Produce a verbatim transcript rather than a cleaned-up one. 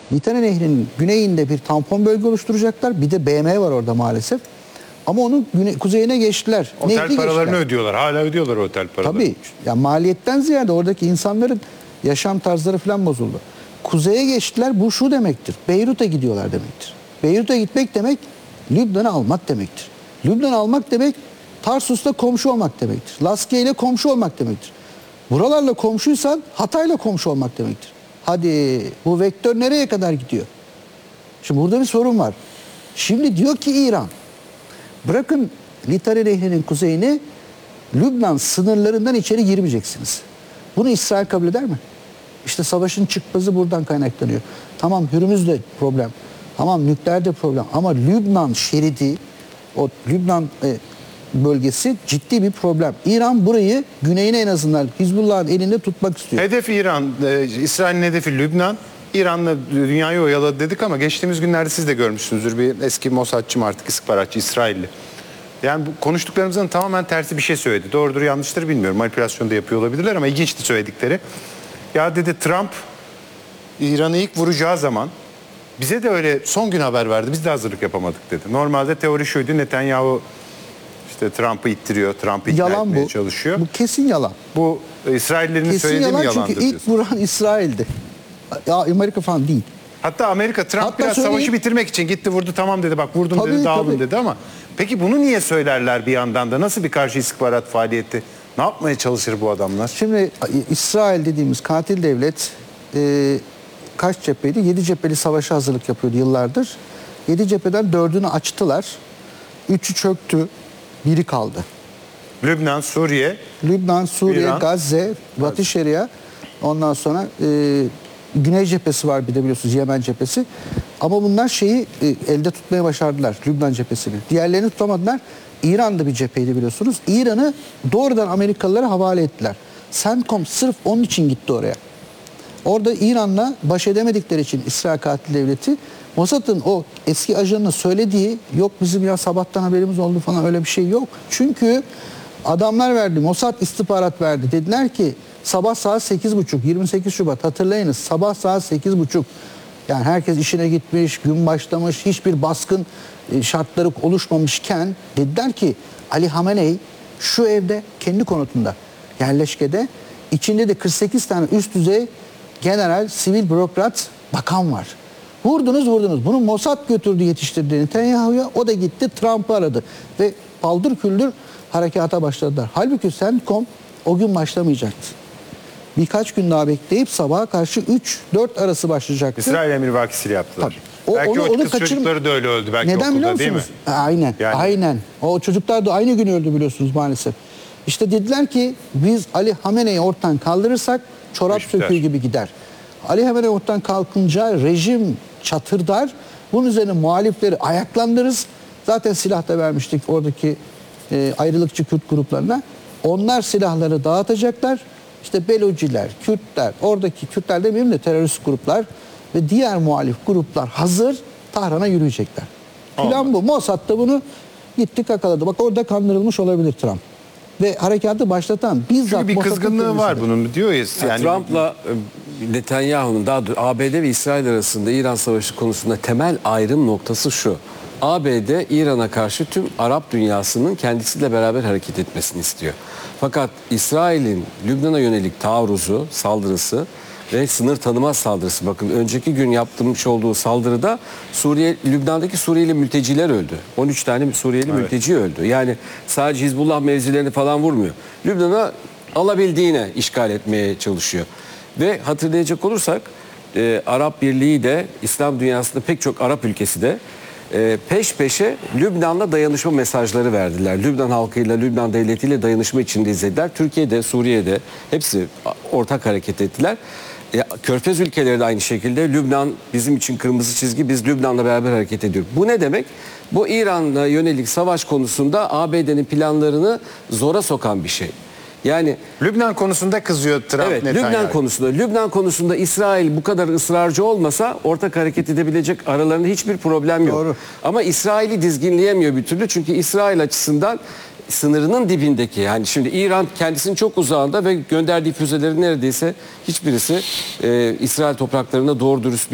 Litani Nehri'nin güneyinde bir tampon bölge oluşturacaklar. Bir de B M var orada maalesef. Ama onun güney, kuzeyine geçtiler. Otel Nehri paralarını geçtiler. ödüyorlar. Hala ödüyorlar otel paralarını. Tabii. Ya maliyetten ziyade oradaki insanların yaşam tarzları falan bozuldu. Kuzeye geçtiler. Bu şu demektir. Beyrut'a gidiyorlar demektir. Beyrut'a gitmek demek Lübnan'ı almak demektir. Lübnan'ı almak demek Tarsus'ta komşu olmak demektir. Laskiye ile komşu olmak demektir. Buralarla komşuysan Hatay'la komşu olmak demektir. Hadi bu vektör nereye kadar gidiyor? Şimdi burada bir sorun var. Şimdi diyor ki İran, bırakın Litani Nehri'nin kuzeyini, Lübnan sınırlarından içeri girmeyeceksiniz. Bunu İsrail kabul eder mi? İşte savaşın çıkmazı buradan kaynaklanıyor. Tamam Hürmüz'de problem, tamam nükleerde problem ama Lübnan şeridi, o Lübnan e, bölgesi ciddi bir problem. İran burayı güneyine en azından Hizbullah'ın elinde tutmak istiyor. Hedef İran, e, İsrail'in hedefi Lübnan. İran'la dünyayı oyaladı dedik ama geçtiğimiz günlerde siz de görmüşsünüzdür. Bir eski Mossadçı mı artık istihbaratçı İsrailli. Yani bu konuştuklarımızın tamamen tersi bir şey söyledi. Doğrudur yanlıştır bilmiyorum. Manipülasyon da yapıyor olabilirler ama ilginçti söyledikleri. Ya dedi Trump İran'ı ilk vuracağı zaman bize de öyle son gün haber verdi. Biz de hazırlık yapamadık dedi. Normalde teori şuydu, Netanyahu işte Trump'ı ittiriyor, Trump'ı ikna Yalan etmeye bu. çalışıyor. Bu kesin yalan. Bu İsraillerin Kesin söylediği mi yalan yalandır çünkü ilk diyorsun? vuran İsrail'di. Ya Amerika falan değil. Hatta Amerika Trump Hatta biraz söyleyeyim. savaşı bitirmek için gitti vurdu tamam dedi bak vurdum Tabii, dedi dağılın tabii. dedi ama peki bunu niye söylerler bir yandan da nasıl bir karşı istihbarat faaliyeti ne yapmaya çalışır bu adamlar? Şimdi İsrail dediğimiz katil devlet e, kaç cepheydi? Yedi cepheli savaşa hazırlık yapıyordu yıllardır. Yedi cepheden dördünü açtılar. Üçü çöktü. Biri kaldı. Lübnan, Suriye, Lübnan, Suriye, İran. Gazze, Batı Şeria. Ondan sonra e, Güney cephesi var bir de biliyorsunuz Yemen cephesi. Ama bunlar şeyi e, elde tutmaya başardılar Lübnan cephesini. Diğerlerini tutamadılar. İran'da bir cepheydi biliyorsunuz. İran'ı doğrudan Amerikalılara havale ettiler. CENTCOM sırf onun için gitti oraya. Orada İran'la baş edemedikleri için İsrail katil devleti Mossad'ın o eski ajanının söylediği yok bizim ya sabahtan haberimiz oldu falan öyle bir şey yok. Çünkü adamlar verdi, Mossad istihbarat verdi. Dediler ki sabah saat sekiz buçuk, yirmi sekiz Şubat hatırlayınız sabah saat sekiz buçuk. Yani herkes işine gitmiş, gün başlamış, hiçbir baskın şartları oluşmamışken dediler ki Ali Hamenei şu evde kendi konutunda yerleşkede içinde de kırk sekiz tane üst düzey general, sivil bürokrat, bakan var. Vurdunuz vurdunuz. Bunu Mossad götürdü yetiştirdi Netanyahu'ya. O da gitti Trump'ı aradı. Ve paldır küldür harekata başladılar. Halbuki CENTCOM o gün başlamayacaktı. Birkaç gün daha bekleyip sabaha karşı üç dört arası başlayacaktı. İsrail emirvakisiyle yaptılar. O, belki onu, o onu kız kaçırm- çocukları da öyle öldü belki Neden okulda biliyor değil mi? musunuz? Aynen, Yani- aynen. O çocuklar da aynı gün öldü biliyorsunuz maalesef. İşte dediler ki biz Ali Hamene'yi ortadan kaldırırsak çorap İşte. söküğü gibi gider. Ali Hamenei ortadan kalkınca rejim çatırdar. Bunun üzerine muhalifleri ayaklandırırız. Zaten silah da vermiştik oradaki e, ayrılıkçı Kürt gruplarına. Onlar silahları dağıtacaklar. İşte Beluciler, Kürtler, oradaki Kürtler demeyeyim de terörist gruplar ve diğer muhalif gruplar hazır Tahran'a yürüyecekler. Plan bu. Mossad da bunu gitti kakaladı. Bak orada kandırılmış olabilir Trump. Ve harekatı başlatan bizzat Çünkü bir Mossad'ın kızgınlığı var kendisi de. bunun diyor ya. Yani Trump'la e, Netanyahu'nun daha doğrusu A B D ve İsrail arasında İran Savaşı konusunda temel ayrım noktası şu. A B D İran'a karşı tüm Arap dünyasının kendisiyle beraber hareket etmesini istiyor. Fakat İsrail'in Lübnan'a yönelik taarruzu, saldırısı ve sınır tanımaz saldırısı. Bakın önceki gün yaptırmış olduğu saldırıda Suriye, Lübnan'daki Suriyeli mülteciler öldü. on üç tane Suriyeli Evet. mülteci öldü. Yani sadece Hizbullah mevzilerini falan vurmuyor. Lübnan'a alabildiğine işgal etmeye çalışıyor. Ve hatırlayacak olursak e, Arap Birliği de İslam dünyasında pek çok Arap ülkesi de e, peş peşe Lübnan'la dayanışma mesajları verdiler. Lübnan halkıyla, Lübnan devletiyle dayanışma içinde izlediler. Türkiye'de, Suriye'de hepsi ortak hareket ettiler. E, Körfez ülkeleri de aynı şekilde Lübnan bizim için kırmızı çizgi, biz Lübnan'la beraber hareket ediyoruz. Bu ne demek? Bu İran'la yönelik savaş konusunda A B D'nin planlarını zora sokan bir şey. Yani Lübnan konusunda kızıyor Trump evet, Netanyahu. Lübnan konusunda, Lübnan konusunda İsrail bu kadar ısrarcı olmasa ortak hareket edebilecek aralarında hiçbir problem yok. Doğru. Ama İsrail'i dizginleyemiyor bir türlü çünkü İsrail açısından sınırının dibindeki yani şimdi İran kendisinin çok uzağında ve gönderdiği füzelerin neredeyse hiçbirisi e, İsrail topraklarına doğru dürüst bir